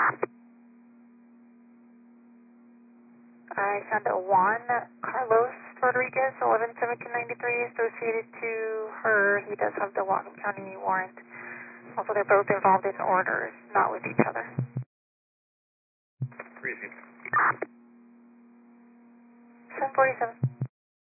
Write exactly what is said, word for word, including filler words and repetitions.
I found a Juan Carlos Rodriguez, eleven seventeen ninety-three, associated to her. He does have the Whatcom County warrant. Also, they're both involved in orders, not with each other. Received. seven forty-seven.